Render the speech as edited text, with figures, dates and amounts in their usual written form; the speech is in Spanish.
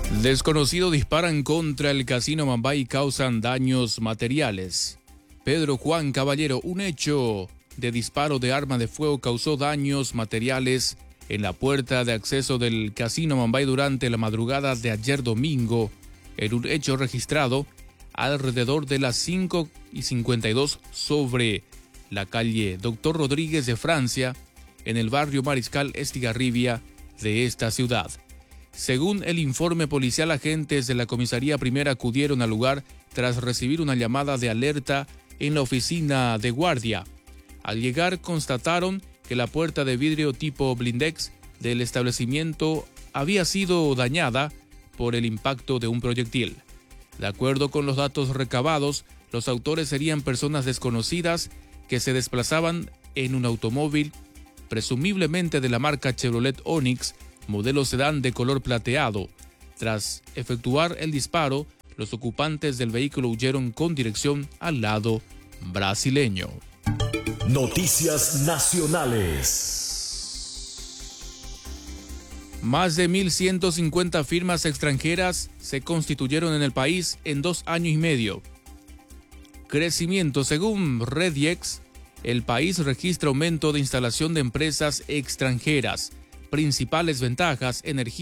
Desconocidos disparan contra el Casino Mambay y causan daños materiales. Pedro Juan Caballero, un hecho de disparo de arma de fuego causó daños materiales en la puerta de acceso del Casino Mambay durante la madrugada de ayer domingo, en un hecho registrado alrededor de las 5:52 sobre la calle Doctor Rodríguez de Francia, en el barrio Mariscal Estigarribia de esta ciudad. Según el informe policial, agentes de la comisaría primera acudieron al lugar tras recibir una llamada de alerta en la oficina de guardia. Al llegar, constataron que la puerta de vidrio tipo blindex del establecimiento había sido dañada por el impacto de un proyectil. De acuerdo con los datos recabados, los autores serían personas desconocidas que se desplazaban en un automóvil, presumiblemente de la marca Chevrolet Onix, modelo sedán de color plateado. Tras efectuar el disparo, los ocupantes del vehículo huyeron con dirección al lado brasileño. Noticias nacionales. Más de 1.150 firmas extranjeras se constituyeron en el país en 2 años y medio. Crecimiento. Según Rediex, el país registra aumento de instalación de empresas extranjeras. Principales ventajas: energía